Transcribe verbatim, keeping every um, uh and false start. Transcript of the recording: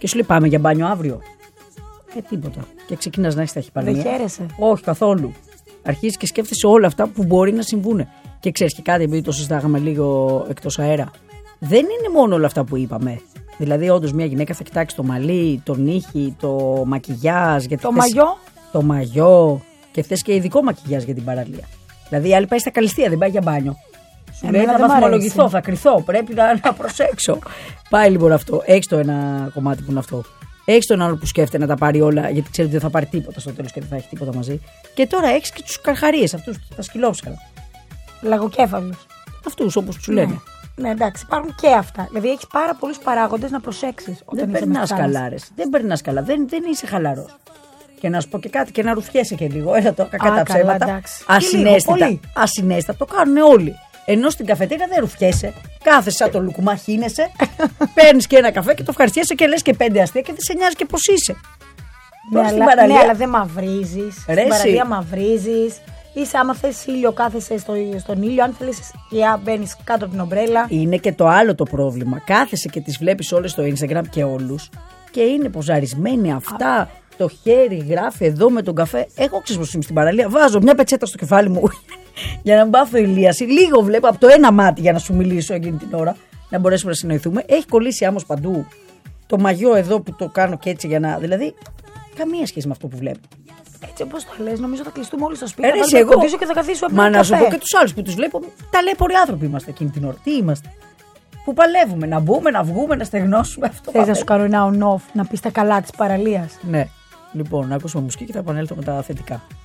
Και σου λέει πάμε για μπάνιο αύριο. Ε, τίποτα. Και ξεκινάς να έχεις ταχυπαρμία. Δεν χαίρεσαι. Όχι, καθόλου. Αρχίζεις και σκέφτεσαι όλα αυτά που μπορεί να συμβούν. Και ξέρεις και κάτι, επειδή το συζητάγαμε λίγο εκτός αέρα. Δεν είναι μόνο όλα αυτά που είπαμε. Δηλαδή, όντως, μια γυναίκα θα κοιτάξει το μαλλί, το νύχι, το μακιγιάζ. Γιατί το θες, μαγιό. Το μαγιό. Και θες και ειδικό μακιγιάζ για την παραλία. Δηλαδή, η άλλη πάει στα καλυστία, δεν πάει για μπάνιο. Σου λέει θα βαθμολογηθώ, θα κρυθώ. Πρέπει να, να προσέξω. Πάει λοιπόν αυτό. Έχεις το ένα κομμάτι που είναι αυτό. Έχεις τον άλλο που σκέφτεται να τα πάρει όλα, γιατί ξέρει ότι δεν θα πάρει τίποτα στο τέλος και δεν θα έχει τίποτα μαζί. Και τώρα έχεις και τους καρχαρίες αυτούς, τα σκυλόψαρα. Λαγοκέφαλους. Αυτούς όπως τους λένε. Ναι, εντάξει, υπάρχουν και αυτά. Δηλαδή έχεις πάρα πολλούς παράγοντες να προσέξεις. Δεν περνάς καλά, ρε. Δεν περνάς καλά. Δεν, δεν είσαι χαλαρός. Και να σου πω και κάτι, και να ρουφιέσαι και λίγο. Έλα το κακά τα ψέματα. Ασυναίσθητα. Ασυναίσθητα. Το κάνουν όλοι. Ενώ στην καφετέρια δεν ρουφιέσαι. Κάθεσαι σαν το λουκουμά, χύνεσαι. Παίρνεις και ένα καφέ και το ευχαριστιέσαι και λες και πέντε αστεία και δεν σε νοιάζει και πώς είσαι. Ναι, αλλά, παραλία... ναι, αλλά δεν μαυρίζεις. Στην παραλία μαυρίζεις. Είσαι άμα θες ήλιο, κάθεσαι στο, στον ήλιο. Αν θέλεις σκιά, μπαίνεις κάτω από την ομπρέλα. Είναι και το άλλο το πρόβλημα. Κάθεσαι και τις βλέπεις όλες στο Instagram και όλους. Και είναι ποζαρισμένοι αυτά. Α. Το χέρι γράφει εδώ με τον καφέ. Εγώ ξέρω πως είμαι στην παραλία. Βάζω μια πετσέτα στο κεφάλι μου για να μην πάθω ηλίαση. Λίγο βλέπω από το ένα μάτι για να σου μιλήσω εκείνη την ώρα. Να μπορέσουμε να συνοηθούμε. Έχει κολλήσει άμμος παντού. Το μαγιό εδώ που το κάνω και έτσι για να. Δηλαδή, καμία σχέση με αυτό που βλέπω. Έτσι όπως το λες, νομίζω θα κλειστούμε όλοι στο σπίτι. Έρε, θα εγώ. Και θα καθίσουμε Μα να σου πω και τους άλλους που τους βλέπω. Ταλέποροι άνθρωποι είμαστε εκείνη την ώρα. Τι είμαστε. Που παλεύουμε να μπούμε, να βγούμε, να στεγνώσουμε αυτό. Θες να σου κάνω ένα on-off, να πεις τα καλά της παραλίας. Ναι. Λοιπόν, να ακούσουμε μουσική και θα επανέλθω με τα θετικά.